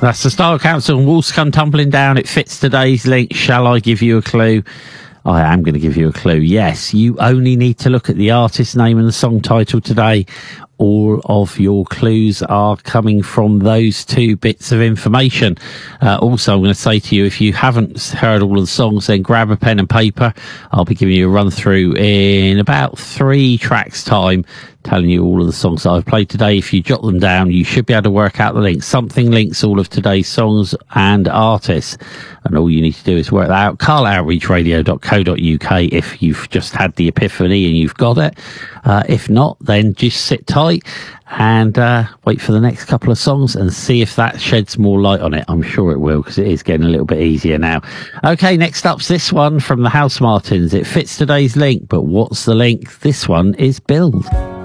That's the Style Council and Walls Come Tumbling Down. It fits today's link. Shall I give you a clue? I am going to give you a clue. Yes, you only need to look at the artist name and the song title today. All of your clues are coming from those two bits of information. Also, I'm going to say to you, if you haven't heard all of the songs, then grab a pen and paper. I'll be giving you a run through in about 3 tracks time, telling you all of the songs that I've played today. If you jot them down, you should be able to work out the links. Something links all of today's songs and artists. And all you need to do is work that out. carloutreachradio.co.uk if you've just had the epiphany and you've got it. If not, then just sit tight and wait for the next couple of songs and see if that sheds more light on it. I'm sure it will, because it is getting a little bit easier now. Okay, next up's this one from the Housemartins. It fits today's link, but what's the link? This one is Build.